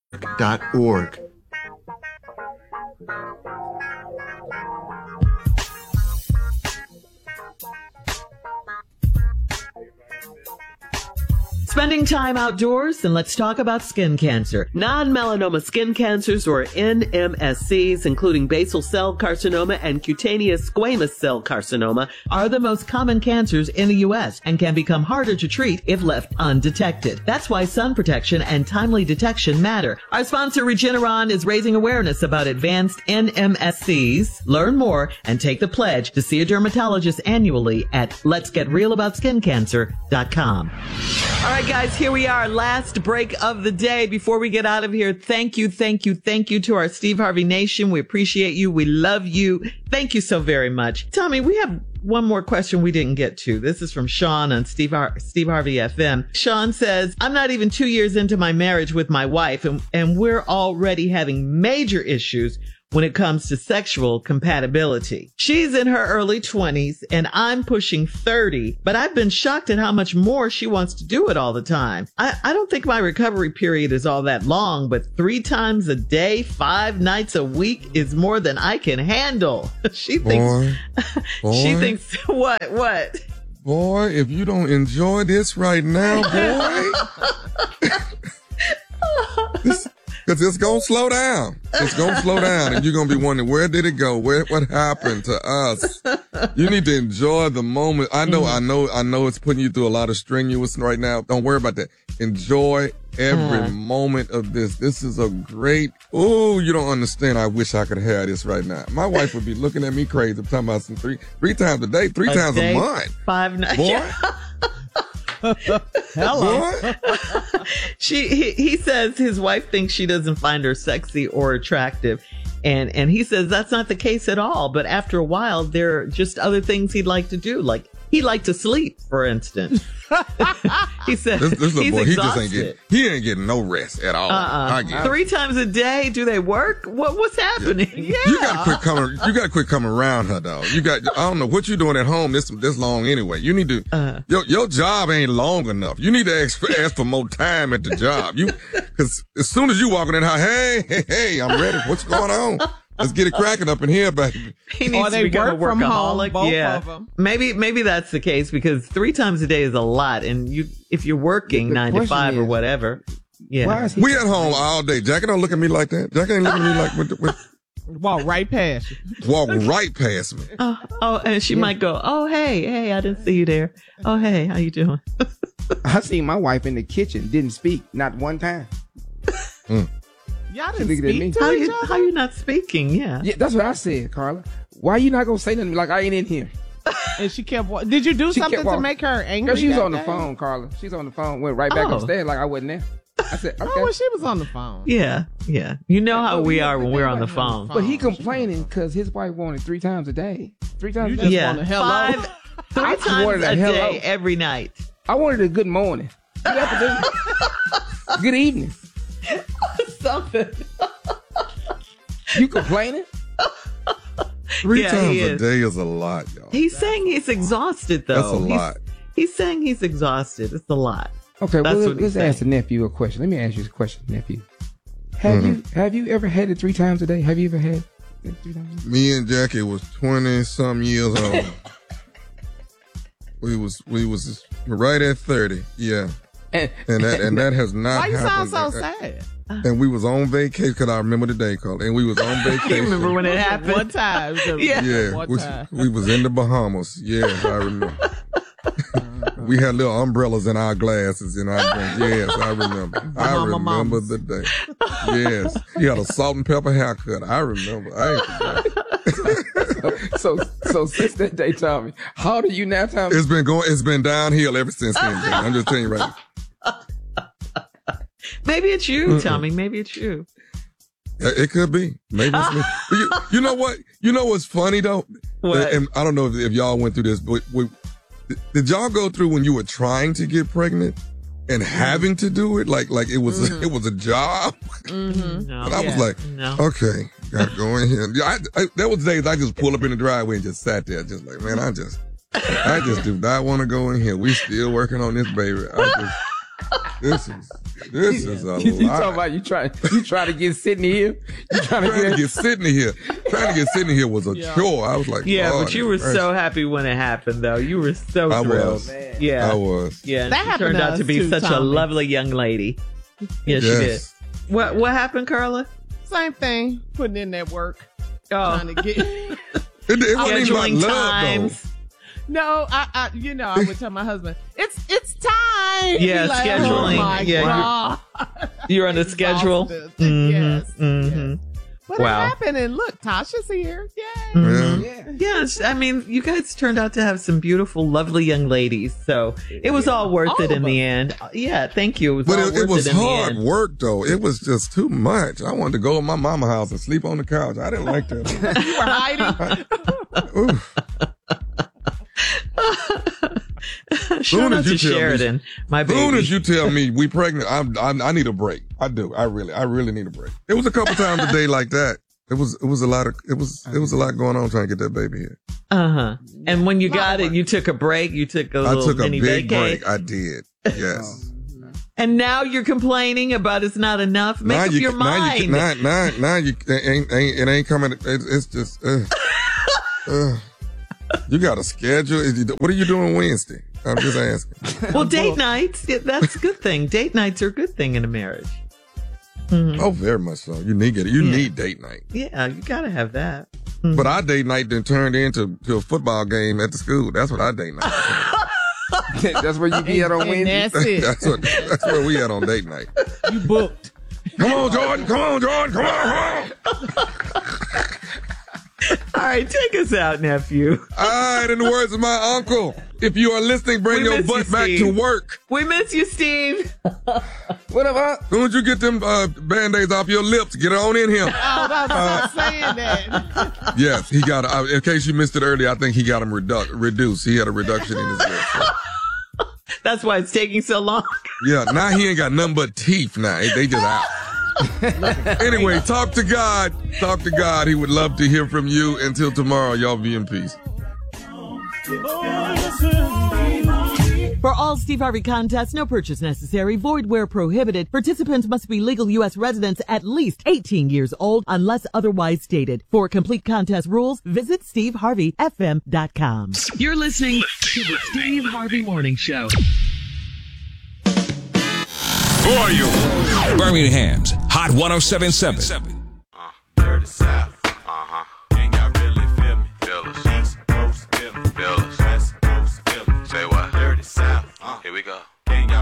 .org. Spending time outdoors, and let's talk about skin cancer. Non-melanoma skin cancers, or NMSCs, including basal cell carcinoma and cutaneous squamous cell carcinoma, are the most common cancers in the U.S. and can become harder to treat if left undetected. That's why sun protection and timely detection matter. Our sponsor, Regeneron, is raising awareness about advanced NMSCs. Learn more and take the pledge to see a dermatologist annually at letsgetrealaboutSkinCancer.com. All right, guys, here we are. Last break of the day. Before we get out of here, thank you to our Steve Harvey Nation. We appreciate you. We love you. Thank you so very much. Tommy, we have one more question we didn't get to. This is from Sean on Steve Harvey FM. Sean says, I'm not even 2 years into my marriage with my wife, and we're already having major issues when it comes to sexual compatibility. She's in her early 20s and I'm pushing 30, but I've been shocked at how much more she wants to do it all the time. I don't think my recovery period is all that long, but 3 times a day, 5 nights a week is more than I can handle. She thinks what? Boy, if you don't enjoy this right now, boy. Because it's going to slow down. It's going to slow down. And you're going to be wondering, where did it go? What happened to us? You need to enjoy the moment. I know it's putting you through a lot of strenuous right now. Don't worry about that. Enjoy every moment of this. This is a great, you don't understand. I wish I could have this right now. My wife would be looking at me crazy. I'm talking about some three times a day, 3 times a month. 5 nights. Boy. Hello. He says his wife thinks she doesn't find her sexy or attractive. And he says that's not the case at all. But after a while, there are just other things he'd like to do. Like he'd like to sleep, for instance. He said this little he's boy, exhausted. he ain't getting no rest at all. 3 times a day. Do they work? What's happening? Yeah. You gotta quit coming around her, though. I don't know what you're doing at home this long anyway. You need to, your job ain't long enough. You need to ask for more time at the job. Cause as soon as you walk in the house, hey, I'm ready. What's going on? Let's get it cracking up in here, baby. He needs to become a workaholic. Both of them. Maybe that's the case because 3 times a day is a lot, and if you're working 9 to 5 or whatever, yeah. We at home all day. Jackie don't look at me like that. Jackie ain't looking at me like walk right past you. Walk right past me. And she might go, hey, I didn't see you there. Oh, hey, how you doing? I seen my wife in the kitchen, didn't speak, not one time. Y'all didn't speak to each other? How you not speaking? Yeah, that's what I said, Carla. Why you not gonna say nothing like I ain't in here? And she kept. Did you do something to make her angry? She was on the phone, Carla. She's on the phone. Went right back upstairs like I wasn't there. I said, okay. Oh, she was on the phone. Yeah. You know how we are when we're on the phone. But he complaining because his wife wanted 3 times a day. 3 times a day. Yeah. Want a hello. 3 times a day every night. I wanted a good morning. Good evening. Something. You complaining? 3 times a day is a lot, y'all. He's saying he's exhausted, though. That's a lot. He's saying he's exhausted. It's a lot. Okay, well, let's ask the nephew a question. Let me ask you a question, nephew. Have you ever had it 3 times a day? Have you ever had it 3 times a day? Me and Jackie was 20-some years old. We was right at 30, yeah. And that has not happened. Why you sound so sad? And we was on vacation, because I remember the day, Carl. And we was on vacation. You remember when it happened? One time. We was in the Bahamas. Yes, I remember. We had little umbrellas in our glasses in our drinks. Yes, I remember. I remember the day. Yes. He had a salt and pepper haircut. I remember. I ain't forgot. So since that day, Tommy, how old are you now, Tommy? It's been downhill ever since then. I'm just telling you right now. Maybe it's you, Tommy. Maybe it's you. It could be. Maybe it's me. You know what? You know what's funny, though? What? And I don't know if y'all went through this, but did y'all go through when you were trying to get pregnant and having to do it? Like it was it was a job? Mm-hmm. No, and I was like, okay, gotta go in here. There was days I just pulled up in the driveway and just sat there, just like, man, I just do not want to go in here. We still working on this, baby. This is a You lot. talking about you trying to get Sydney here? You trying to get Sydney here. Trying to get Sydney here was a chore. I was like, yeah, Lord, but you were so happy when it happened, though. You were so I thrilled. was. Yeah, I was. Yeah, That she happened turned to out to us be too, such a Tommy. lovely young lady. Yeah, she did. Yes. What happened, Carla? Same thing. Putting in that work. Oh, Trying to get. It wasn't even about scheduling love, times. No, I would tell my husband, it's time. Yeah, He's like, scheduling. Oh my Yeah, God. You're on the schedule. Exhausted. Mhm, Yes. mhm. Yes. But Wow. it happened, and look, Tasha's here. Yay. Mhm. Yeah. Yes, I mean, you guys turned out to have some beautiful, lovely young ladies. So it was all worth All it in of the end. Yeah, thank you. It was But all it worth was it in the hard end. work, though. It was just too much. I wanted to go to my mama's house and sleep on the couch. I didn't like that. You were hiding. Oof. Shout Soon out as you to tell me- Sheridan, my baby. Soon as you tell me we pregnant, I need a break. I do. I really need a break. It was a couple times a day like that. It was a lot going on trying to get that baby here. And when you got it, you took a break. You took a I little took a mini big vacay. break. I did. Yes. And now you're complaining about it's not enough. Make up your mind. Now you it ain't coming. It's just. You got a schedule. What are you doing Wednesday? I'm just asking. Well, date nights. Yeah, that's a good thing. Date nights are a good thing in a marriage. Mm-hmm. Oh, very much so. You need it. You need date night. Yeah, you gotta have that. But our date night then turned into a football game at the school. That's what our date night. That's where you be at on And Wednesday. that's it. That's where we at on date night. You booked. Come on, Jordan. Come on, Jordan. Come on. All right, take us out, nephew. All right, in the words of my uncle, if you are listening, bring We your miss you, butt back Steve. to work. We miss you, Steve. What about? Soon as you get them Band-Aids off your lips, get on in here. Oh, I was saying that. Yes, he got, in case you missed it earlier, I think he got him reduced. He had a reduction in his lips. So. That's why it's taking so long. Yeah, now he ain't got nothing but teeth now. They just out. Anyway, talk to God. Talk to God. He would love to hear from you. Until tomorrow, y'all be in peace. For all Steve Harvey contests, no purchase necessary, void where prohibited. Participants must be legal U.S. residents at least 18 years old unless otherwise stated. For complete contest rules, visit SteveHarveyFM.com. You're listening to the Steve Harvey Morning Show. For you. Birmingham's Hot 107.7.